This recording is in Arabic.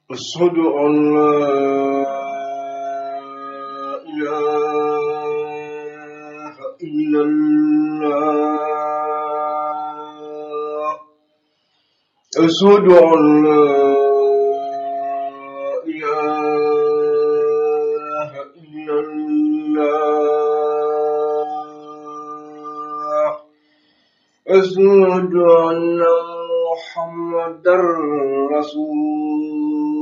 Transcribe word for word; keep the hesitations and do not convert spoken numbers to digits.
أشهد أن لا إله إلا الله أشهد أن لا إله إلا الله أشهد أن محمدًا رسول